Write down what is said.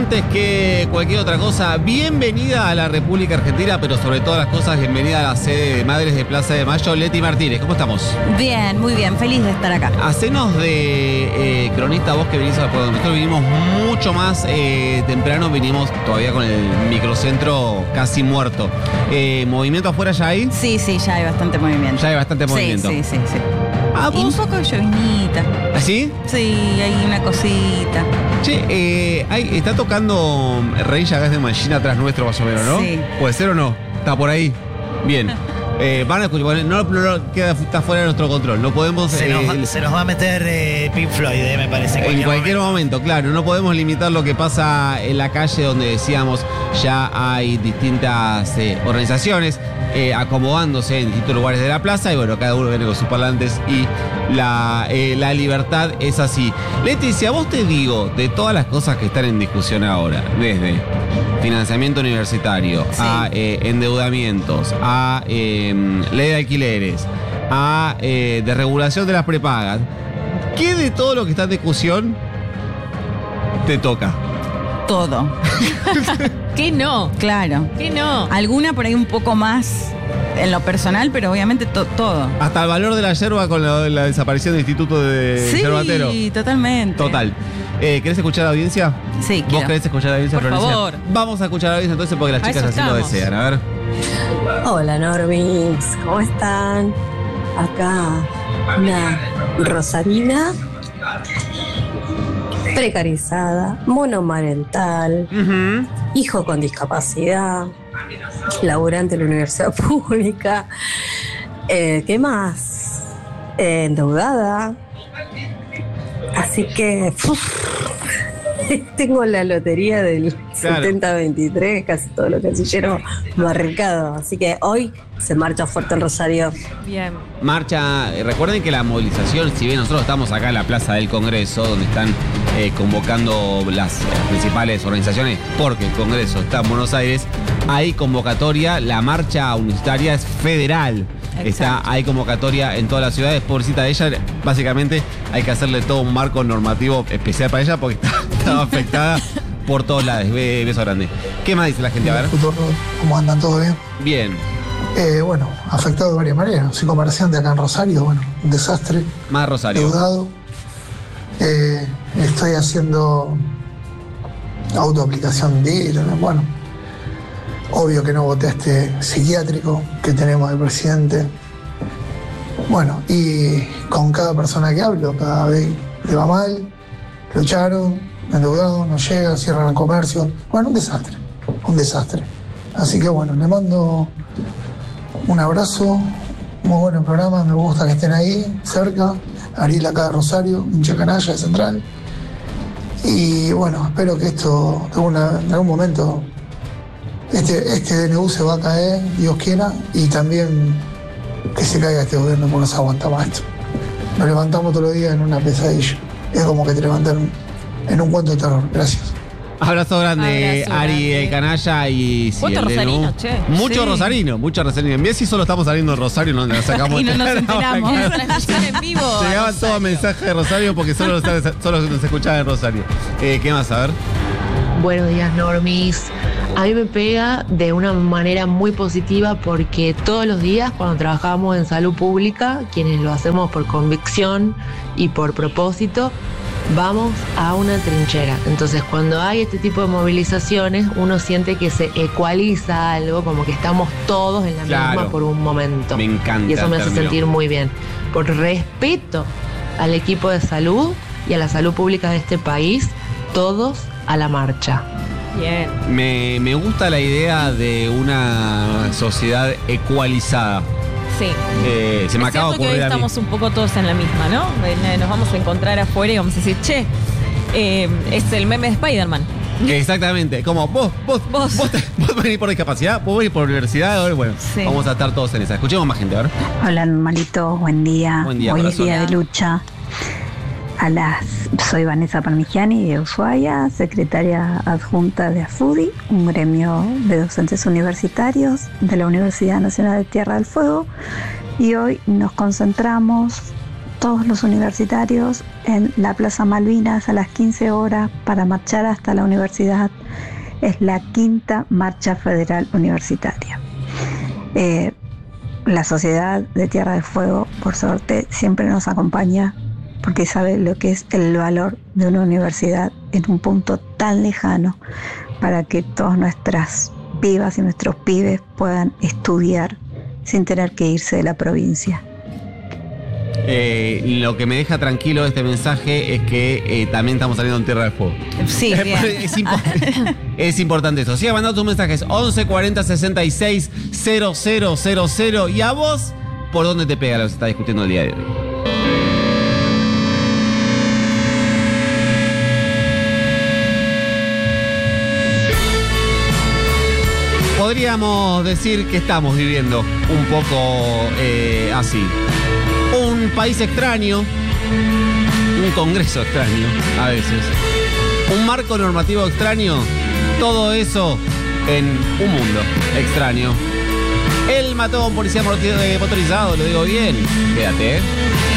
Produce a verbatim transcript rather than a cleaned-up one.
antes que cualquier otra cosa, bienvenida a la República Argentina, pero sobre todas las cosas, bienvenida a la sede de Madres de Plaza de Mayo. Leti Martínez, ¿cómo estamos? Bien, muy bien, feliz de estar acá. Hacenos de eh, cronista, vos que venís a por nosotros vinimos mucho más eh, temprano, vinimos todavía con el microcentro casi muerto. Eh, ¿Movimiento afuera ya hay? Sí, sí, ya hay bastante movimiento. Ya hay bastante movimiento. Sí, sí, sí, sí. Ah, y un poco de llovinita. ¿Así? Sí, hay una cosita. Che, eh, hay, está tocando Rage Against the Machine atrás nuestro más o menos, ¿no? Sí. ¿Puede ser o no? Está por ahí. Bien. Eh, van a escuchar, no, no, no queda, está fuera de nuestro control. No podemos. Se, eh, nos, va, se nos va a meter eh, Pink Floyd, eh, me parece. En cualquier, cualquier momento. momento, claro. No podemos limitar lo que pasa en la calle, donde decíamos ya hay distintas eh, organizaciones eh, acomodándose en distintos lugares de la plaza. Y bueno, cada uno viene con sus parlantes y la, eh, la libertad es así. Leticia, vos te digo, de todas las cosas que están en discusión ahora, desde financiamiento universitario, sí, a eh, endeudamientos, a eh, ley de alquileres, a eh, desregulación de las prepagas, ¿qué de todo lo que está en discusión te toca? Todo. ¿Qué no? Claro. ¿Qué no? Alguna por ahí un poco más en lo personal, pero obviamente to- todo. Hasta el valor de la yerba con la, la desaparición del Instituto de Sí, Yerbatero. Sí, totalmente. Total. Eh, ¿Querés escuchar a la audiencia? Sí, ¿Vos quiero. querés escuchar a la audiencia, Por Florencia? favor. Vamos a escuchar a la audiencia entonces porque las A chicas eso así lo estamos. desean. A ver. Hola Normis, ¿cómo están? Acá una rosarina precarizada, monomarental, Uh-huh. hijo con discapacidad, laburante en la universidad pública, eh, ¿qué más? Eh, endeudada. Así que uf, tengo la lotería del Claro. setenta veintitrés, casi todos los casilleros marcados. Así que hoy se marcha fuerte en Rosario. Bien. Marcha, eh, recuerden que la movilización, si bien nosotros estamos acá en la Plaza del Congreso, donde están eh, convocando las eh, principales organizaciones, porque el Congreso está en Buenos Aires, hay convocatoria, la marcha universitaria es federal. Está, hay convocatoria en todas las ciudades, pobrecita de ella, básicamente hay que hacerle todo un marco normativo especial para ella porque está, estaba afectada por todos lados. Be- Beso grande. ¿Qué más dice la gente? A ver. Futuro, ¿cómo andan? ¿Todo bien? Bien. Eh, bueno, afectado de varias maneras. Soy comerciante acá en Rosario, bueno, un desastre, Más Rosario. deudado. Eh, estoy haciendo autoaplicación de ir, bueno, obvio que no voté a este psiquiátrico que tenemos de presidente. Bueno, y con cada persona que hablo, cada vez le va mal, lo echaron, endeudado, no llega, cierran el comercio. Bueno, un desastre, un desastre. Así que bueno, le mando un abrazo, muy bueno el programa, me gusta que estén ahí, cerca. Ariel acá de Rosario, hincha canalla de Central. Y bueno, espero que esto, de alguna- en algún momento, este, este D N U se va a caer, Dios quiera, y también que se caiga este gobierno porque no se aguanta más esto. Nos levantamos todos los días en una pesadilla. Es como que te levantan en un cuento de terror. Gracias. Abrazo grande, Abrazo Ari, grande. el canalla y... sí, ¿Cuánto el D N U. rosarino, che? Mucho Sí. rosarino, mucho rosarino. Mirá si solo estamos saliendo de Rosario, no nos sacamos Y no nos de- enteramos. Transmisión en vivo. a Llegaban Rosario. todos mensajes de Rosario porque solo, nos- solo nos escuchaban en Rosario. Eh, ¿Qué más? A ver. Buenos días, Normis. A mí me pega de una manera muy positiva porque todos los días cuando trabajamos en salud pública, quienes lo hacemos por convicción y por propósito, vamos a una trinchera. Entonces, cuando hay este tipo de movilizaciones, uno siente que se ecualiza algo, como que estamos todos en la Claro. misma por un momento. Me encanta Y eso me el hace término. sentir muy bien. Por respeto al equipo de salud y a la salud pública de este país, todos a la marcha. Bien. Me, me gusta la idea de una sociedad ecualizada. Sí. Eh, se me Es acaba de cierto que hoy ocurrir a mí. estamos un poco todos en la misma, ¿no? Eh, Nos vamos a encontrar afuera y vamos a decir, che, eh, es el meme de Spider-Man. Exactamente, como vos, vos, Vos. vos, te- vos venís por discapacidad, vos venís por universidad, bueno, Sí. vamos a estar todos en esa. Escuchemos más gente, a ver. Hola normalitos, buen día. Buen día, Hoy es corazón. día de lucha. A las, soy Vanessa Parmigiani de Ushuaia, secretaria adjunta de AFUDI, un gremio de docentes universitarios de la Universidad Nacional de Tierra del Fuego. Y hoy nos concentramos todos los universitarios en la Plaza Malvinas a las quince horas para marchar hasta la universidad. Es la quinta marcha federal universitaria. Eh, la Sociedad de Tierra del Fuego, por suerte, siempre nos acompaña porque sabe lo que es el valor de una universidad en un punto tan lejano para que todas nuestras pibas y nuestros pibes puedan estudiar sin tener que irse de la provincia. Eh, lo que me deja tranquilo de este mensaje es que eh, también estamos saliendo en Tierra del Fuego. Sí, bien. es, impo- es importante eso. Sigan mandando tus mensajes once cuarenta sesenta y seis cero cero cero cero. Y a vos, ¿por dónde te pega lo que se está discutiendo el día de hoy? Podríamos decir que estamos viviendo un poco eh, así. Un país extraño, un congreso extraño a veces, un marco normativo extraño, todo eso en un mundo extraño. Él mató a un policía motorizado, lo digo bien, quédate, ¿eh?